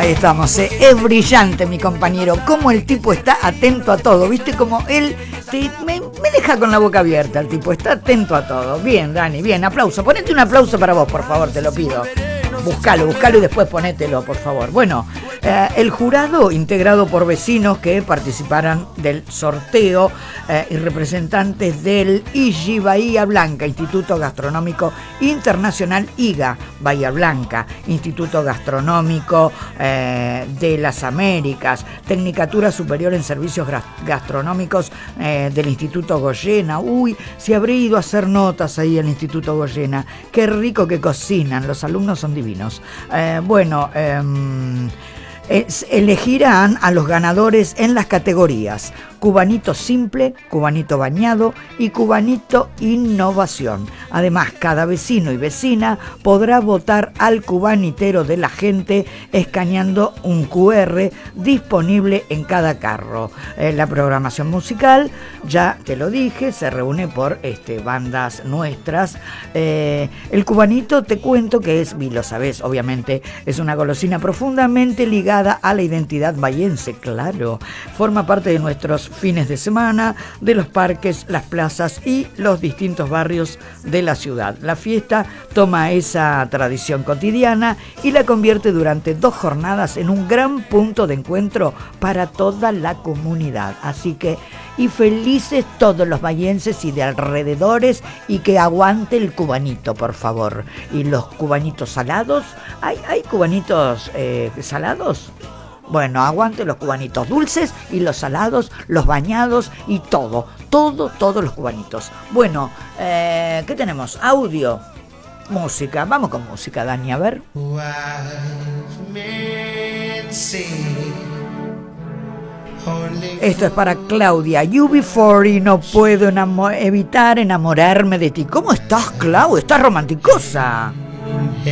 Ahí estamos, es brillante mi compañero, como el tipo está atento a todo, ¿viste? Como él me deja con la boca abierta, el tipo está atento a todo. Bien, Dani, bien, aplauso, ponete un aplauso para vos, por favor, te lo pido. Búscalo y después ponételo, por favor. Bueno, el jurado, integrado por vecinos que participaran del sorteo y representantes del IGI Bahía Blanca, Instituto Gastronómico Internacional IGA Bahía Blanca, Instituto Gastronómico de las Américas, Tecnicatura Superior en Servicios Gastronómicos del Instituto Goyena. Uy, si habré ido a hacer notas ahí al Instituto Goyena. Qué rico que cocinan, los alumnos son divinos. Elegirán a los ganadores en las categorías Cubanito Simple, Cubanito Bañado y Cubanito Innovación. Además, cada vecino y vecina podrá votar al cubanitero de la gente escaneando un QR disponible en cada carro. La programación musical, ya te lo dije, se reúne por bandas nuestras. El cubanito, te cuento que es, y lo sabés, obviamente, es una golosina profundamente ligada a la identidad bahiense, claro. Forma parte de nuestros fines de semana, de los parques, las plazas y los distintos barrios de la ciudad. La fiesta toma esa tradición cotidiana y la convierte durante 2 jornadas en un gran punto de encuentro para toda la comunidad. Así que, y felices todos los bahienses y de alrededores, y que aguante el cubanito, por favor. Y los cubanitos salados, ¿hay cubanitos salados? Bueno, aguante los cubanitos dulces y los salados, los bañados y todos los cubanitos. Bueno, ¿qué tenemos? Audio, música. Vamos con música, Dani, a ver. Esto es para Claudia, UB40, no puedo evitar enamorarme de ti. ¿Cómo estás, Clau? ¿Estás romanticosa?